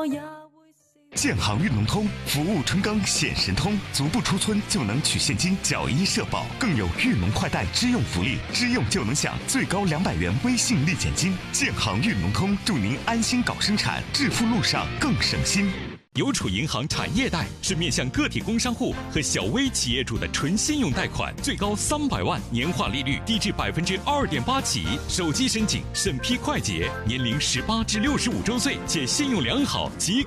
建行运农通服务春耕显神通，足不出村就能取现金缴医社保，更有运农快贷支用福利，支用就能享最高200元微信立减金。建行运农通祝您安心搞生产，致富路上更省心。 邮储银行产业贷是面向个体工商户和小微企业主的纯信用贷款，最高300万，年化利率低至2.8%起，手机申请审批快捷，年龄18至65周岁且信用良好即